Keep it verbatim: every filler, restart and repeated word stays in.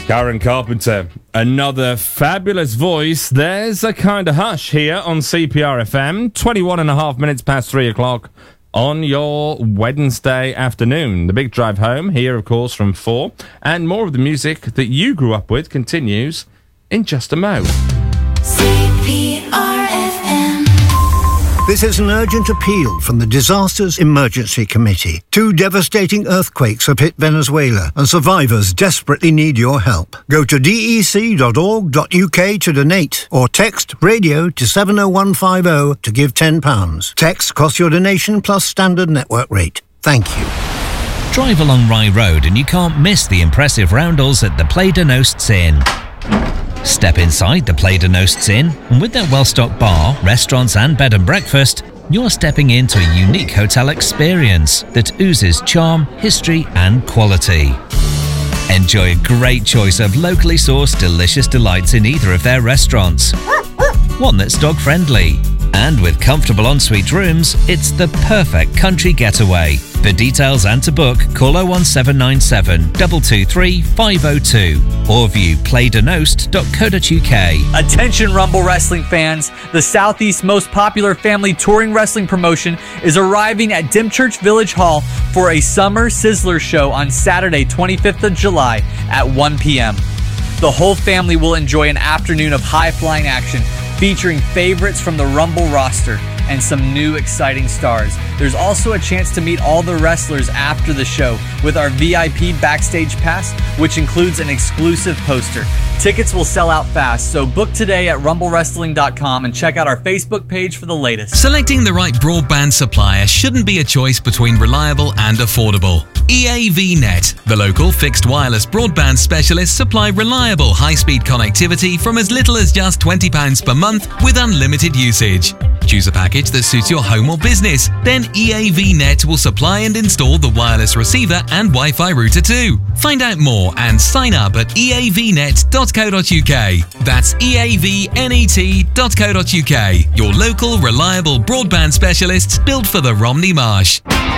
Karen Carpenter, another fabulous voice. There's a kind of hush here on C P R F M, twenty-one and a half minutes past three o'clock on your Wednesday afternoon. The Big Drive Home here, of course, from four. And more of the music that you grew up with continues in just a mo. C P R F M. This is an urgent appeal from the Disasters Emergency Committee. Two devastating earthquakes have hit Venezuela, and survivors desperately need your help. Go to d e c dot org dot u k to donate, or text radio to seven oh one five oh to give ten pounds. Text costs your donation plus standard network rate. Thank you. Drive along Rye Road and you can't miss the impressive roundels at the Play de Nosts Inn. Step inside the Play de Nosts Inn, and with their well-stocked bar, restaurants and bed and breakfast, you're stepping into a unique hotel experience that oozes charm, history and quality. Enjoy a great choice of locally sourced delicious delights in either of their restaurants. One that's dog-friendly. And with comfortable ensuite rooms, it's the perfect country getaway. For details and to book, call oh one seven nine seven, two two three, five oh two or view play de nost dot co dot u k. Attention Rumble Wrestling fans, the Southeast's most popular family touring wrestling promotion is arriving at Dymchurch Village Hall for a Summer Sizzler show on Saturday, twenty-fifth of July at one p.m. The whole family will enjoy an afternoon of high-flying action featuring favorites from the Rumble roster and some new exciting stars. There's also a chance to meet all the wrestlers after the show with our V I P Backstage Pass, which includes an exclusive poster. Tickets will sell out fast, so book today at rumble wrestling dot com and check out our Facebook page for the latest. Selecting the right broadband supplier shouldn't be a choice between reliable and affordable. E A V Net, the local fixed wireless broadband specialists, supply reliable high-speed connectivity from as little as just twenty pounds per month with unlimited usage. Choose a package that suits your home or business. Then E A V Net will supply and install the wireless receiver and Wi-Fi router too. Find out more and sign up at e a v net dot co dot u k. That's e a v net dot co dot u k. Your local reliable broadband specialists built for the Romney Marsh.